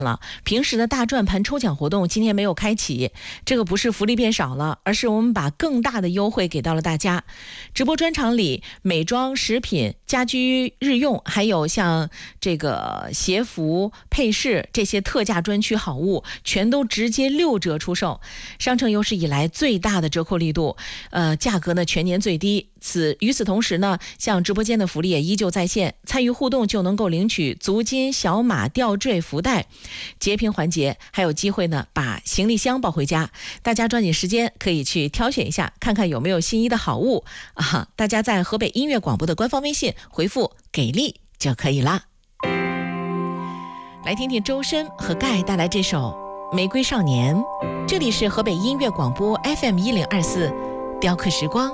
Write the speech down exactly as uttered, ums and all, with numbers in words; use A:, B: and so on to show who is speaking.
A: 了，平时的大转盘抽奖活动今天没有开启，这个不是福利变少了，而是我们把更大的优惠给到了大家。直播专场里，美妆、食品、家居日用，还有像这个鞋服、配饰这些特价专区好物，全都直接六折出售，商城有史以来最大的折扣力度，呃，价格呢全年最低。此与此同时呢，像直播间的福利也依旧在线，参与互动就能够领取足金、小马、吊坠、福袋。截屏环节还有机会呢，把行李箱抱回家。大家抓紧时间，可以去挑选一下，看看有没有心仪的好物啊！大家在河北音乐广播的官方微信回复“给力”就可以了。来听听周深和盖带来这首《玫瑰少年》，这里是河北音乐广播 F M 一零二四，雕刻时光。